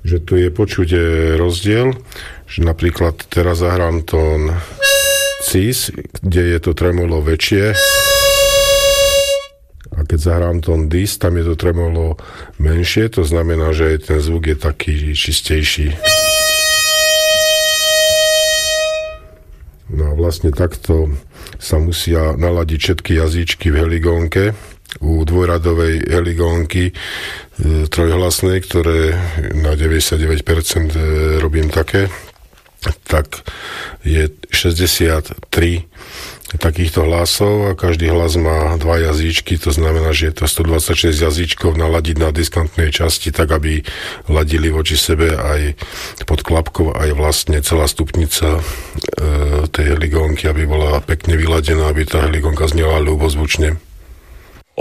že tu je počuť rozdiel, že napríklad teraz zahrám tón cis, kde je to tremolo väčšie, a keď zahrám tón dis, tam je to tremolo menšie, to znamená, že ten zvuk je taký čistejší. No a vlastne takto sa musia naladiť všetky jazyčky v heligónke. U dvojradovej heligónky trojhlasnej, ktoré na 99% robím také, tak je 63 takýchto hlasov a každý hlas má dva jazyčky, to znamená, že je to 126 jazyčkov naladiť na diskantnej časti, tak aby ladili voči sebe aj pod klapkou, aj vlastne celá stupnica tej heligónky, aby bola pekne vyladená, aby tá heligónka znela ľubozvučne.